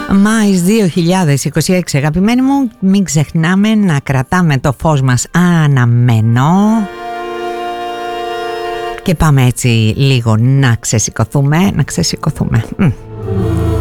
Μάης 2026, αγαπημένοι μου, μην ξεχνάμε να κρατάμε το φως μας αναμμένο και πάμε έτσι λίγο να ξεσηκωθούμε.